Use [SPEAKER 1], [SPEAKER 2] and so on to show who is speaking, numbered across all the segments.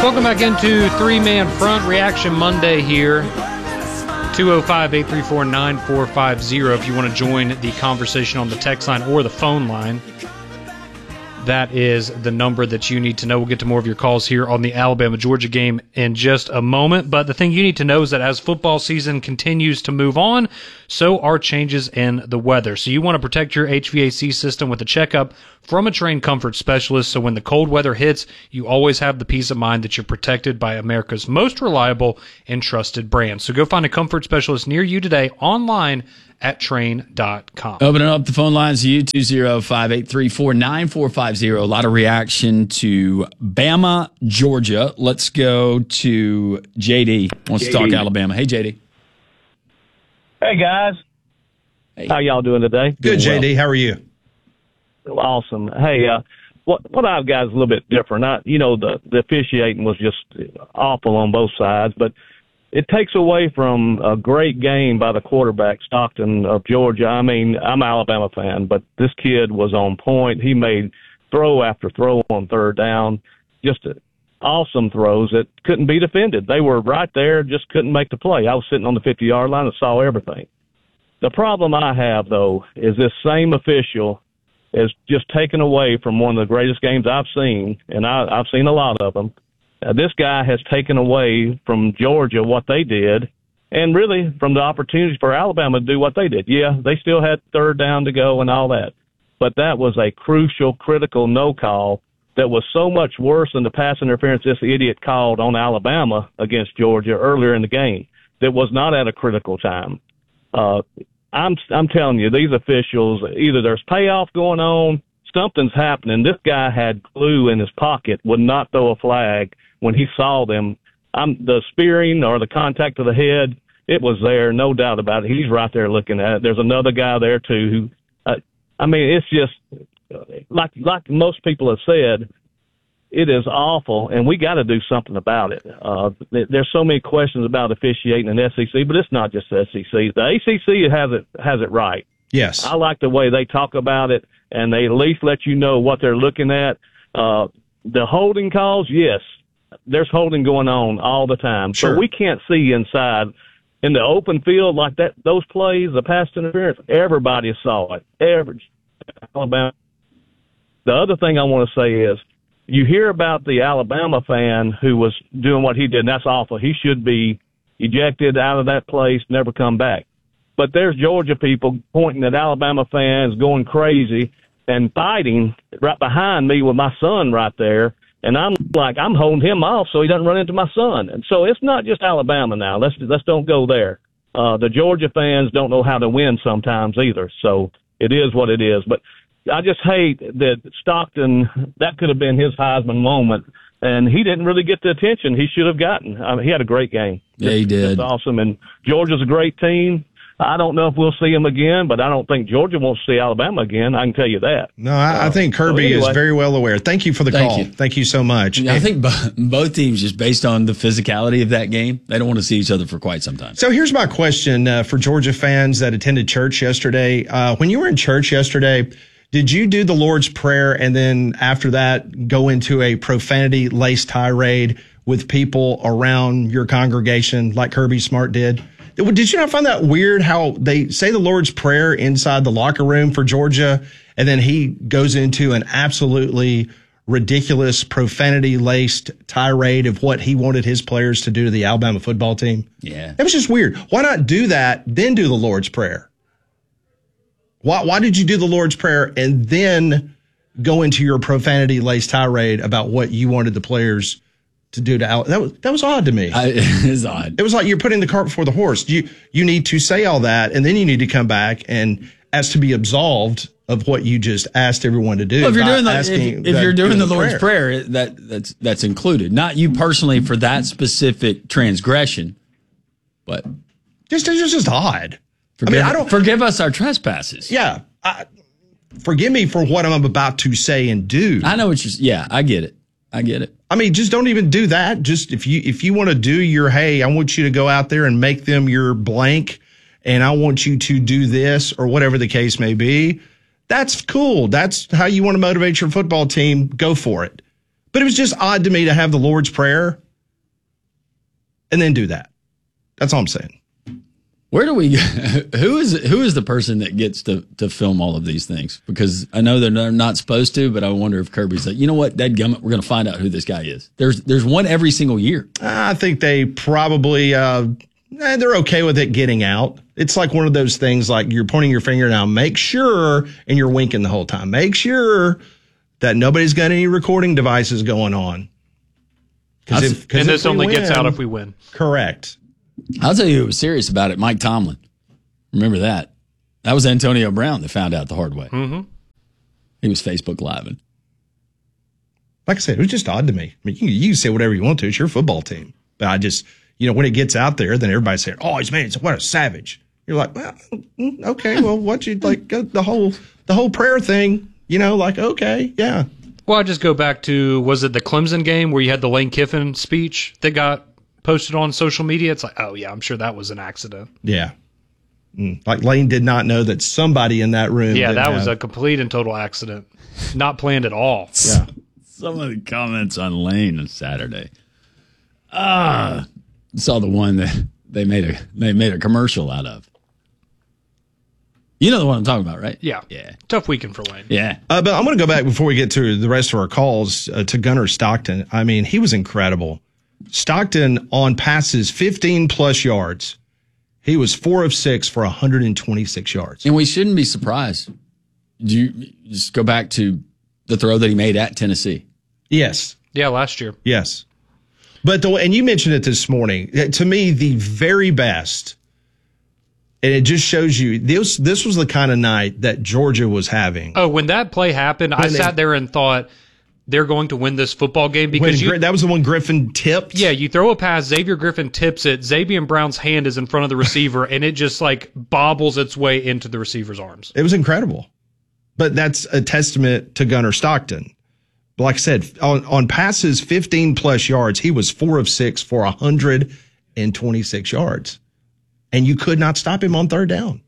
[SPEAKER 1] Welcome back into Three-Man Front Reaction Monday here. 205-834-9450 if you want to join the conversation on the text line or the phone line. That is the number that you need to know. We'll get to more of your calls here on the Alabama-Georgia game in just a moment. But the thing you need to know is that as football season continues to move on, so are changes in the weather. So you want to protect your HVAC system with a checkup from a trained comfort specialist. So when the cold weather hits, you always have the peace of mind that you're protected by America's most reliable and trusted brand. So go find a comfort specialist near you today online at Trane.com.
[SPEAKER 2] Opening up the phone lines to you, 205-834-9450. A lot of reaction to Bama, Georgia. Let's go to JD. Wants to talk Alabama. Hey, JD.
[SPEAKER 3] Hey, guys.
[SPEAKER 2] Hey.
[SPEAKER 3] How y'all doing today?
[SPEAKER 4] Good, JD. How are you?
[SPEAKER 3] Awesome. Hey, what I've got is a little bit different. The officiating was just awful on both sides, but it takes away from a great game by the quarterback, Stockton of Georgia. I mean, I'm an Alabama fan, but this kid was on point. He made throw after throw on third down, just awesome throws that couldn't be defended. They were right there, just couldn't make the play. I was sitting on the 50-yard line and saw everything. The problem I have, though, is this same official is just taken away from one of the greatest games I've seen, and I've seen a lot of them. This guy has taken away from Georgia what they did, and really from the opportunities for Alabama to do what they did. Yeah, they still had third down to go and all that, but that was a crucial, critical no call that was so much worse than the pass interference this idiot called on Alabama against Georgia earlier in the game. That was not at a critical time. I'm telling you, these officials, either there's payoff going on, something's happening. This guy had glue in his pocket, would not throw a flag when he saw them. The spearing or the contact to the head, it was there, no doubt about it. He's right there looking at it. There's another guy there, too, who, it's just, like most people have said, it is awful, and we got to do something about it. There's so many questions about officiating in the SEC, but it's not just the SEC. The ACC has it right.
[SPEAKER 4] Yes.
[SPEAKER 3] I like the way they talk about it, and they at least let you know what they're looking at. The holding calls, yes, there's holding going on all the time.
[SPEAKER 4] Sure.
[SPEAKER 3] So we can't see inside in the open field like that. Those plays, the pass interference, everybody saw it. Alabama. The other thing I want to say is, you hear about the Alabama fan who was doing what he did, and that's awful. He should be ejected out of that place, never come back. But there's Georgia people pointing at Alabama fans, going crazy and fighting right behind me with my son right there. And I'm holding him off so he doesn't run into my son. And so it's not just Alabama now. Let's don't go there. The Georgia fans don't know how to win sometimes either. So it is what it is. But I just hate that Stockton, that could have been his Heisman moment, and he didn't really get the attention he should have gotten. He had a great game.
[SPEAKER 2] Yeah, he did.
[SPEAKER 3] It's awesome, and Georgia's a great team. I don't know if we'll see him again, but I don't think Georgia wants to see Alabama again. I can tell you that.
[SPEAKER 4] No, I think Kirby is very well aware. Thank you for the call. Thank you so much.
[SPEAKER 2] I think both teams, just based on the physicality of that game, they don't want to see each other for quite some time.
[SPEAKER 4] So here's my question for Georgia fans that attended church yesterday. When you were in church yesterday, did you do the Lord's Prayer and then after that go into a profanity-laced tirade with people around your congregation like Kirby Smart did? Did you not find that weird how they say the Lord's Prayer inside the locker room for Georgia and then he goes into an absolutely ridiculous profanity-laced tirade of what he wanted his players to do to the Alabama football team?
[SPEAKER 2] Yeah.
[SPEAKER 4] It was just weird. Why not do that, then do the Lord's Prayer? Why did you do the Lord's Prayer and then go into your profanity-laced tirade about what you wanted the players to do to Alabama? That was odd to me.
[SPEAKER 2] It is odd.
[SPEAKER 4] It was like you're putting the cart before the horse. You need to say all that, and then you need to come back and ask to be absolved of what you just asked everyone to do.
[SPEAKER 2] Well, if you're doing the Lord's Prayer, that's included. Not you personally for that specific transgression, but
[SPEAKER 4] it's just odd.
[SPEAKER 2] Forgive us our trespasses.
[SPEAKER 4] Yeah. Forgive me for what I'm about to say and do.
[SPEAKER 2] I know what I get it.
[SPEAKER 4] I mean, just don't even do that. Just if you want to do your, hey, I want you to go out there and make them your blank and I want you to do this or whatever the case may be. That's cool. That's how you want to motivate your football team. Go for it. But it was just odd to me to have the Lord's Prayer and then do that. That's all I'm saying.
[SPEAKER 2] Where do we? Who is the person that gets to film all of these things? Because I know they're not supposed to, but I wonder if Kirby's like, you know what, dadgummit, we're going to find out who this guy is. There's one every single year.
[SPEAKER 4] I think they probably they're okay with it getting out. It's like one of those things like you're pointing your finger now. Make sure, and you're winking the whole time. Make sure that nobody's got any recording devices going on.
[SPEAKER 1] And this only gets out if we win.
[SPEAKER 4] Correct.
[SPEAKER 2] I'll tell you who was serious about it, Mike Tomlin. Remember that? That was Antonio Brown that found out the hard way.
[SPEAKER 1] Mm-hmm.
[SPEAKER 2] He was Facebook Living.
[SPEAKER 4] Like I said, it was just odd to me. I mean, you can say whatever you want to. It's your football team. But I just, when it gets out there, then everybody's saying, oh, what a savage. You're like, well, okay, well, what you like the whole prayer thing, okay, yeah.
[SPEAKER 1] Well, I just go back to, was it the Clemson game where you had the Lane Kiffin speech that got posted on social media? It's like, oh yeah, I'm sure that was an accident.
[SPEAKER 4] Yeah. Like Lane did not know that somebody in that room.
[SPEAKER 1] Yeah, that was a complete and total accident. Not planned at all.
[SPEAKER 4] Yeah.
[SPEAKER 2] Some of the comments on Lane on Saturday. Saw the one that they made a commercial out of. You know the one I'm talking about, right?
[SPEAKER 1] Yeah.
[SPEAKER 2] Yeah.
[SPEAKER 1] Tough weekend for Lane.
[SPEAKER 2] Yeah.
[SPEAKER 4] But I'm going to go back before we get to the rest of our calls to Gunnar Stockton. I mean, he was incredible. Stockton on passes 15 plus yards. He was 4 of 6 for 126 yards.
[SPEAKER 2] And we shouldn't be surprised. Do you just go back to the throw that he made at Tennessee?
[SPEAKER 4] Yes.
[SPEAKER 1] Yeah, last year.
[SPEAKER 4] Yes. But and you mentioned it this morning. To me, the very best, and it just shows you this was the kind of night that Georgia was having.
[SPEAKER 1] Oh, when that play happened, I sat there and thought they're going to win this football game because
[SPEAKER 4] that was the one Griffin tipped.
[SPEAKER 1] Yeah, you throw a pass, Xavier Griffin tips it, Xavier Brown's hand is in front of the receiver, and it just like bobbles its way into the receiver's arms.
[SPEAKER 4] It was incredible. But that's a testament to Gunnar Stockton. But like I said, on passes 15 plus yards, he was 4 of 6 for 126 yards. And you could not stop him on third down.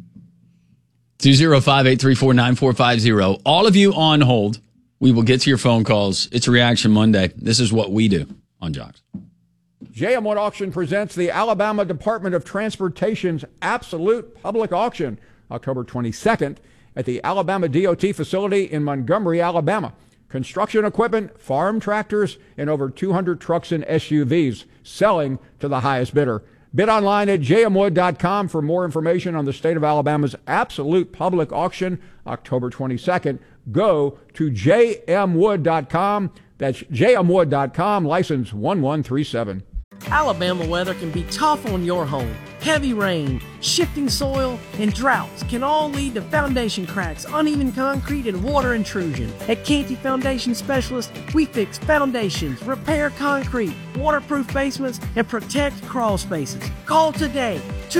[SPEAKER 2] 205-834-9450. All of you on hold. We will get to your phone calls. It's Reaction Monday. This is what we do on Jocks.
[SPEAKER 5] JM1 Auction presents the Alabama Department of Transportation's Absolute Public Auction, October 22nd at the Alabama DOT facility in Montgomery, Alabama. Construction equipment, farm tractors, and over 200 trucks and SUVs selling to the highest bidder. Bid online at jmwood.com for more information on the state of Alabama's Absolute Public Auction, October 22nd. Go to jmwood.com. That's jmwood.com, license 1137.
[SPEAKER 6] Alabama weather can be tough on your home. Heavy rain, shifting soil, and droughts can all lead to foundation cracks, uneven concrete, and water intrusion. At Canty Foundation Specialists, we fix foundations, repair concrete, waterproof basements, and protect crawl spaces. Call today,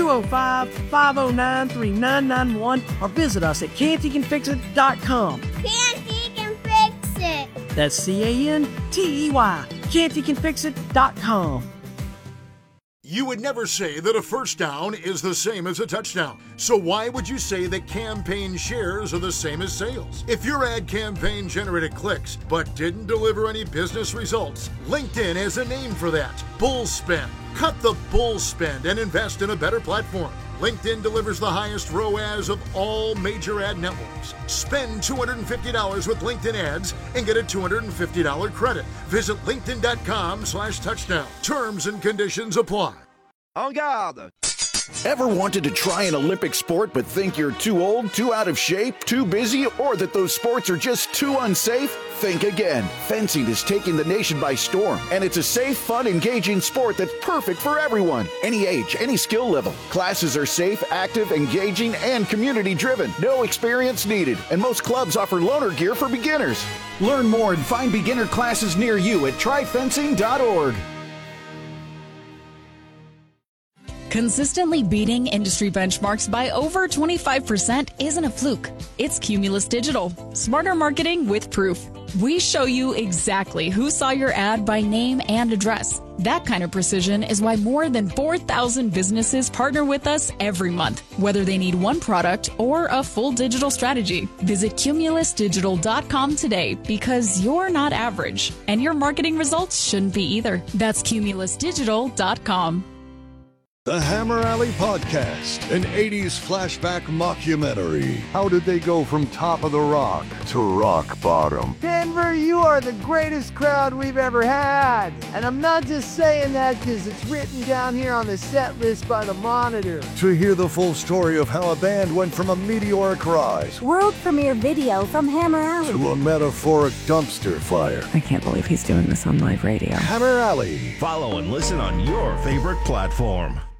[SPEAKER 6] 205-509-3991, or visit us at cantycanfixit.com.
[SPEAKER 7] Canty can fix it.
[SPEAKER 6] That's CANTEY, cantycanfixit.com.
[SPEAKER 8] You would never say that a first down is the same as a touchdown. So why would you say that campaign shares are the same as sales? If your ad campaign generated clicks but didn't deliver any business results, LinkedIn has a name for that: bull spend. Cut the bull spend and invest in a better platform. LinkedIn delivers the highest ROAS of all major ad networks. Spend $250 with LinkedIn ads and get a $250 credit. Visit linkedin.com/touchdown. Terms and conditions apply.
[SPEAKER 9] En garde! Ever wanted to try an Olympic sport but think you're too old, too out of shape, too busy, or that those sports are just too unsafe? Think again. Fencing is taking the nation by storm, and it's a safe, fun, engaging sport that's perfect for everyone. Any age, any skill level. Classes are safe, active, engaging, and community-driven. No experience needed, and most clubs offer loaner gear for beginners. Learn more and find beginner classes near you at tryfencing.org.
[SPEAKER 10] Consistently beating industry benchmarks by over 25% isn't a fluke. It's Cumulus Digital. Smarter marketing with proof. We show you exactly who saw your ad by name and address. That kind of precision is why more than 4,000 businesses partner with us every month, whether they need one product or a full digital strategy. Visit CumulusDigital.com today because you're not average, and your marketing results shouldn't be either. That's CumulusDigital.com.
[SPEAKER 11] The Hammer Alley Podcast, an 80s flashback mockumentary. How did they go from top of the rock to rock bottom?
[SPEAKER 12] Denver, you are the greatest crowd we've ever had. And I'm not just saying that because it's written down here on the set list by the Monitor.
[SPEAKER 11] To hear the full story of how a band went from a meteoric rise,
[SPEAKER 13] world premiere video from Hammer Alley,
[SPEAKER 11] to a metaphoric dumpster fire.
[SPEAKER 14] I can't believe he's doing this on live radio.
[SPEAKER 11] Hammer Alley.
[SPEAKER 15] Follow and listen on your favorite platform.